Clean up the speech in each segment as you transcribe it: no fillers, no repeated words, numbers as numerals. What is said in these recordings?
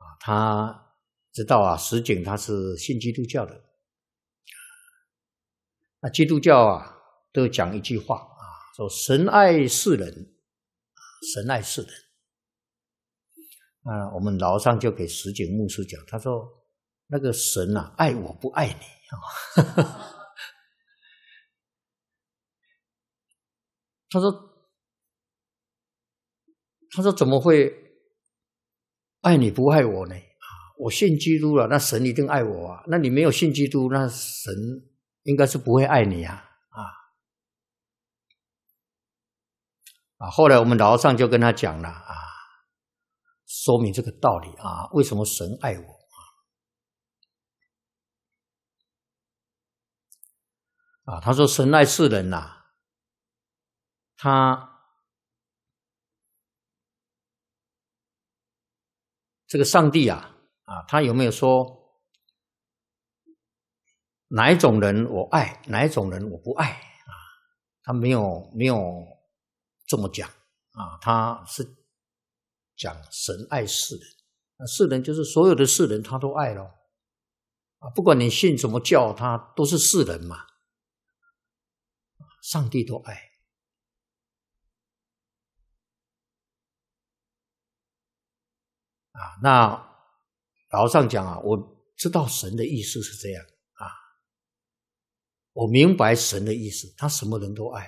他知道啊，石井他是信基督教的。那基督教啊，都讲一句话啊，说神爱世人，神爱世人。我们老和尚就给石井牧师讲，他说那个神啊，爱我不爱你。他说怎么会爱你不爱我呢？我信基督了，那神一定爱我啊。那你没有信基督，那神应该是不会爱你啊。后来我们老和尚就跟他讲了啊，说明这个道理啊，为什么神爱我啊？他说神爱世人呐，他这个上帝啊，他有没有说哪一种人我爱，哪一种人我不爱啊？他没有这么讲啊，他是讲神爱世人。那世人就是所有的世人他都爱咯啊，不管你信什么教，他都是世人嘛，上帝都爱。那老和尚讲啊，我知道神的意思是这样啊，我明白神的意思，他什么人都爱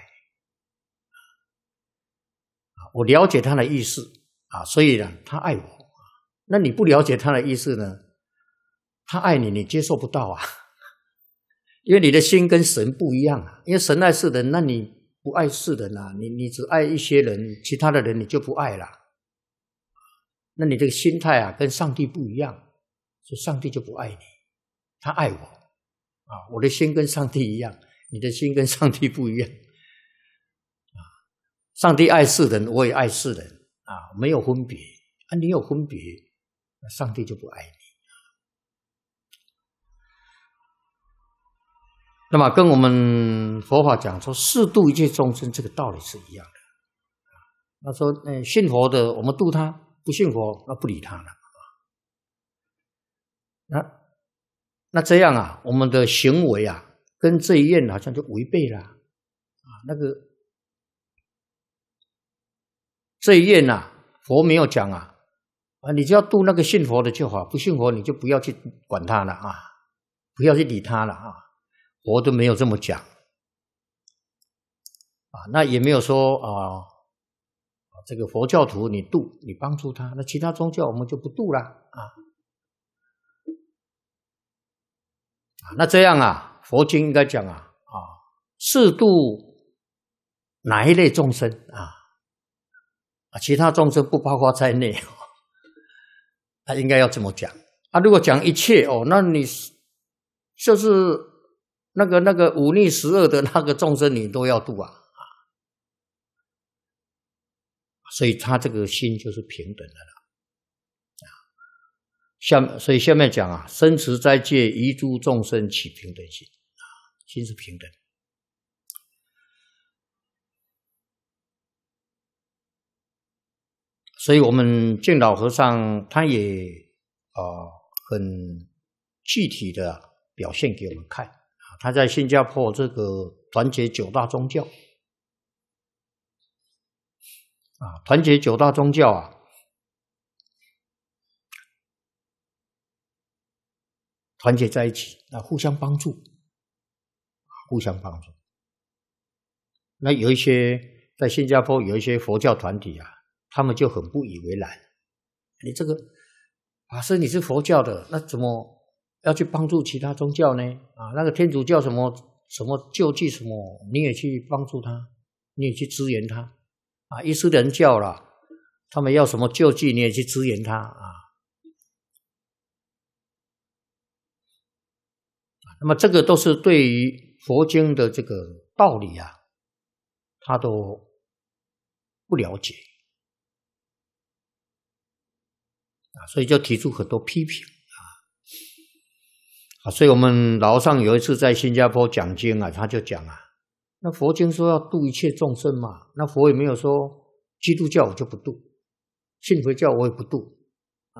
我了解他的意思啊，所以呢，他爱我。那你不了解他的意思呢，他爱你，你接受不到啊，因为你的心跟神不一样啊。因为神爱世人，那你不爱世人啊，你只爱一些人，其他的人你就不爱了。那你这个心态啊，跟上帝不一样，所以上帝就不爱你，他爱我啊。我的心跟上帝一样，你的心跟上帝不一样啊。上帝爱世人，我也爱世人啊，没有分别啊。你有分别，那上帝就不爱你。那么跟我们佛法讲说誓度一切众生，这个道理是一样的。那说信佛的我们度他，不信佛那不理他了。那这样啊，我们的行为啊，跟这一愿好像就违背了啊。那个这一愿啊，佛没有讲啊，你就要度那个信佛的就好，不信佛你就不要去管他了啊，不要去理他了啊。佛都没有这么讲啊，那也没有说这个佛教徒你度，你帮助他，那其他宗教我们就不度了啊。那这样啊，佛经应该讲誓度哪一类众生其他众生不包括在内他应该要这么讲如果讲一切那你就是那个忤逆十恶的那个众生你都要度所以他这个心就是平等的了所以下面讲生持斋戒遗诸众生起平等心心是平等。所以我们净老和尚他也很具体的表现给我们看他在新加坡这个团结九大宗教团结九大宗教团结在一起互相帮助那有一些在新加坡有一些佛教团体他们就很不以为然，你这个法师你是佛教的，那怎么要去帮助其他宗教呢？那个天主教什么救济什么，你也去帮助他，你也去支援他伊斯兰教啦，他们要什么救济你也去支援他那么这个都是对于佛经的这个道理他都不了解所以就提出很多批评所以我们老和尚有一次在新加坡讲经他就讲那佛经说要度一切众生嘛，那佛也没有说基督教我就不度，信佛教我也不度